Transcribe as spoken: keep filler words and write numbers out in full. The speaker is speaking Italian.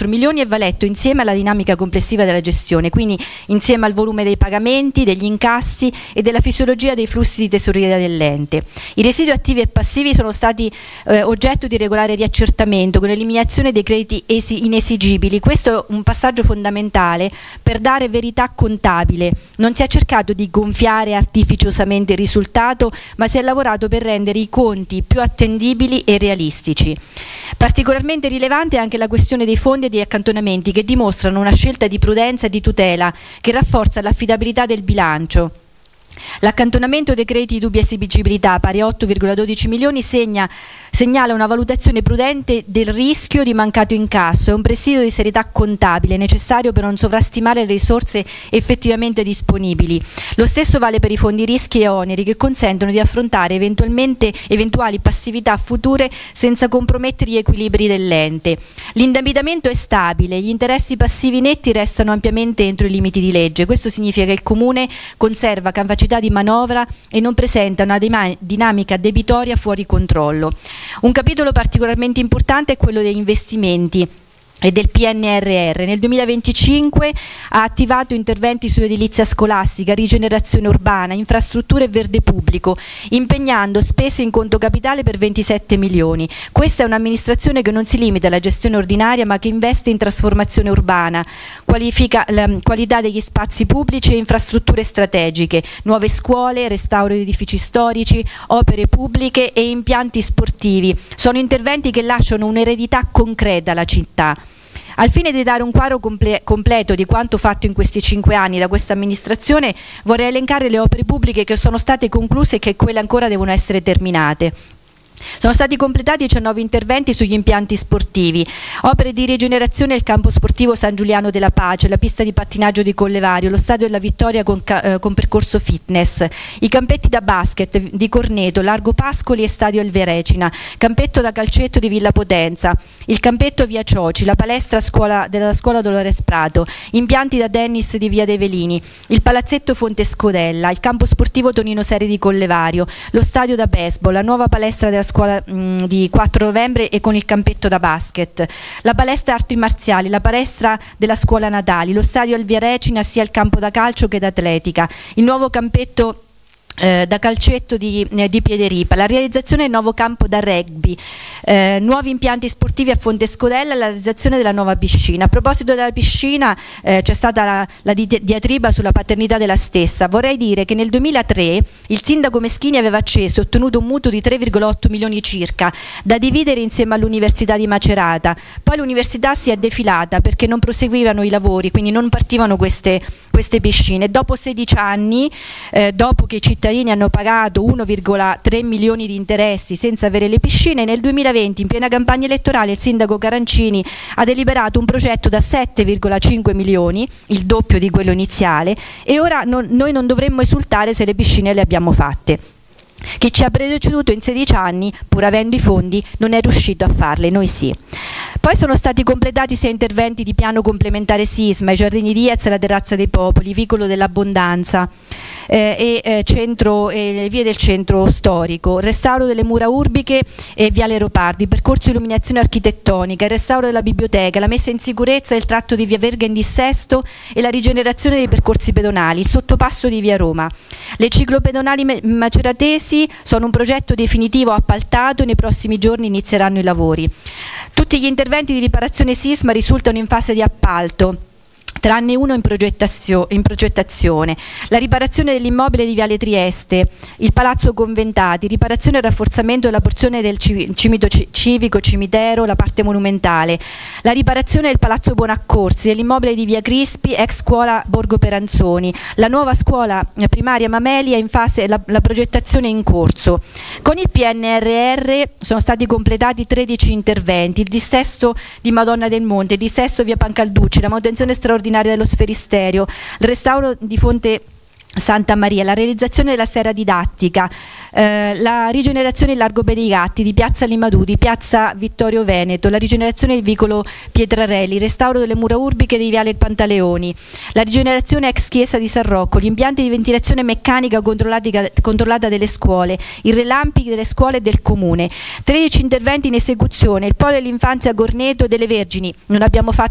quattro milioni e va letto insieme alla dinamica complessiva della gestione, quindi insieme al volume dei pagamenti, degli incassi e della fisiologia dei flussi di tesoreria dell'ente. I residui attivi e passivi sono stati eh, oggetto di regolare riaccertamento con l'eliminazione dei crediti esi- inesigibili. Questo è un passaggio fondamentale per dare verità contabile. Non si è cercato di gonfiare artificiosamente il risultato, ma si è lavorato per rendere i conti più attendibili e realistici. Particolarmente rilevante è anche la questione dei fondi e degli accantonamenti, che dimostrano una scelta di prudenza e di tutela che rafforza l'affidabilità del bilancio. L'accantonamento dei crediti di dubbia esigibilità, pari a otto virgola dodici milioni, segna, segnala una valutazione prudente del rischio di mancato incasso e un presidio di serietà contabile necessario per non sovrastimare le risorse effettivamente disponibili. Lo stesso vale per i fondi rischi e oneri, che consentono di affrontare eventualmente eventuali passività future senza compromettere gli equilibri dell'ente. L'indebitamento è stabile, gli interessi passivi netti restano ampiamente entro i limiti di legge. Questo significa che il Comune conserva capacità di manovra e non presenta una dinamica debitoria fuori controllo. Un capitolo particolarmente importante è quello degli investimenti e del P N R R. Nel duemilaventicinque ha attivato interventi su edilizia scolastica, rigenerazione urbana, infrastrutture e verde pubblico, impegnando spese in conto capitale per ventisette milioni. Questa è un'amministrazione che non si limita alla gestione ordinaria, ma che investe in trasformazione urbana, qualifica la qualità degli spazi pubblici e infrastrutture strategiche, nuove scuole, restauro di edifici storici, opere pubbliche e impianti sportivi. Sono interventi che lasciano un'eredità concreta alla città. Al fine di dare un quadro comple- completo di quanto fatto in questi cinque anni da questa amministrazione, vorrei elencare le opere pubbliche che sono state concluse e che quelle ancora devono essere terminate. Sono stati completati diciannove interventi sugli impianti sportivi, opere di rigenerazione del campo sportivo San Giuliano della Pace, la pista di pattinaggio di Collevario, lo stadio della Vittoria con, eh, con percorso fitness, i campetti da basket di Corneto, Largo Pascoli e stadio Elverecina, campetto da calcetto di Villa Potenza, il campetto via Cioci, la palestra scuola, della scuola Dolores Prato, impianti da tennis di via dei Velini, il palazzetto Fonte Scodella, il campo sportivo Tonino Seri di Collevario, lo stadio da baseball, la nuova palestra della scuola mh, di quattro novembre e con il campetto da basket, la palestra arti marziali, la palestra della scuola Natali, lo stadio Elverecina sia il campo da calcio che da atletica, il nuovo campetto Eh, da calcetto di, eh, di Piederipa, la realizzazione del nuovo campo da rugby, eh, nuovi impianti sportivi a Fonte Scodella e la realizzazione della nuova piscina. A proposito della piscina, eh, c'è stata la, la di- diatriba sulla paternità della stessa. Vorrei dire che nel duemilatré il sindaco Meschini aveva acceso e ottenuto un mutuo di tre virgola otto milioni circa da dividere insieme all'Università di Macerata. Poi l'università si è defilata perché non proseguivano i lavori, quindi non partivano queste, queste piscine. Dopo sedici anni, eh, dopo che i cittadini hanno pagato uno virgola tre milioni di interessi senza avere le piscine, nel duemilaventi in piena campagna elettorale il sindaco Carancini ha deliberato un progetto da sette virgola cinque milioni, il doppio di quello iniziale, e ora non, noi non dovremmo esultare se le piscine le abbiamo fatte. Chi ci ha preceduto in sedici anni, pur avendo i fondi, non è riuscito a farle, noi sì. Poi sono stati completati sei interventi di piano complementare sisma, i giardini Diaz, la terrazza dei popoli, vicolo dell'abbondanza eh, e eh, centro, eh, le vie del centro storico, restauro delle mura urbiche e viale Leopardi, percorso di illuminazione architettonica, il restauro della biblioteca, la messa in sicurezza del tratto di via Verga in dissesto e la rigenerazione dei percorsi pedonali, il sottopasso di via Roma. Le ciclopedonali maceratesi sono un progetto definitivo appaltato e nei prossimi giorni inizieranno i lavori. Tutti gli interventi di riparazione sisma risultano in fase di appalto, tranne uno in, in progettazione, la riparazione dell'immobile di Viale Trieste, il Palazzo Conventati, riparazione e rafforzamento della porzione del cimito civico, cimitero, la parte monumentale, la riparazione del Palazzo Bonaccorsi, dell'immobile di Via Crispi, ex scuola Borgo Peranzoni, la nuova scuola primaria Mameli è in fase, la, la progettazione è in corso. Con il P N R R sono stati completati tredici interventi, il dissesto di Madonna del Monte, il dissesto via Pancalducci, la manutenzione straordinaria dello sferisterio, il restauro di Fonte Santa Maria, la realizzazione della serra didattica, eh, la rigenerazione in Largo Berigatti, di Piazza Limadù, di Piazza Vittorio Veneto, la rigenerazione del vicolo Pietrarelli, il restauro delle mura urbiche di Viale Pantaleoni, la rigenerazione ex chiesa di San Rocco, gli impianti di ventilazione meccanica controllata delle scuole, i relampi delle scuole e del comune, tredici interventi in esecuzione, il polo dell'infanzia a Gorneto e delle Vergini, non abbiamo fatto